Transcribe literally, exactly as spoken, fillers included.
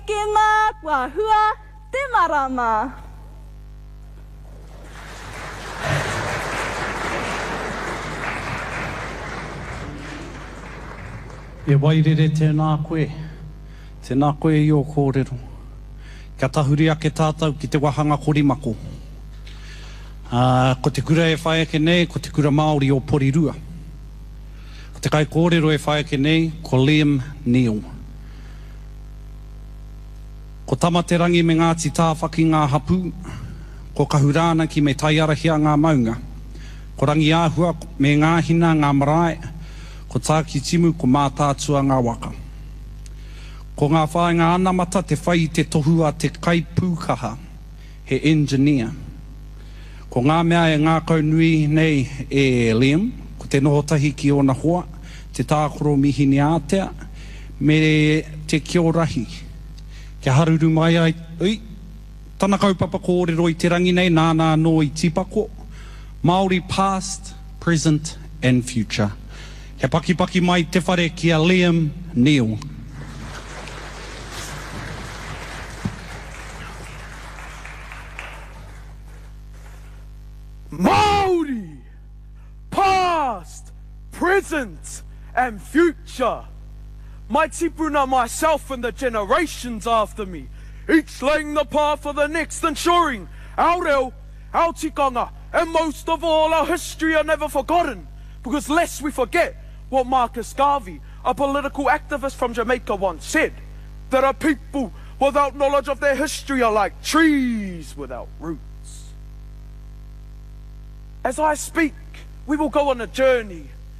Ki ngā kua hua te marama. E wairere tēnā koe, tēnā koe i o kōrero. Kia tahuri ake tātou ki te wahanga korimako. Uh, ko te kura e whae ake nei, ko te kura Māori o Porirua. Ko te kai kōrero e whae ake nei, ko Liam Neal. Ko tama te rangi me Ngāti Tāwhaki ngā hapu, ko kahurāna ki me taiarahia ngā maunga. Ko rangi āhua me ngā hina ngā marae, ko tāki timu ko mātātua ngā waka. Ko ngā whāinga anamata te whai te tohua te kaipūkaha, he engineer. Ko ngā mea e ngā kaunui nei e Liam, ko te nohotahi ki ona hoa, te tākoro mihini ātea, me te kiorahi. Kia haruru mai ai, ui, tana kaupapa kōrero i te rangi nei, nānā no i tipako, Māori past, present and future. Kia paki paki mai te whare ki a Liam Neal. Māori, past, present and future. My tipuna, myself and the generations after me, each laying the path for the next, ensuring our reo, our tikanga, and most of all our history are never forgotten. Because lest we forget what Marcus Garvey, a political activist from Jamaica, once said, that a people without knowledge of their history are like trees without roots. As I speak, we will go on a journey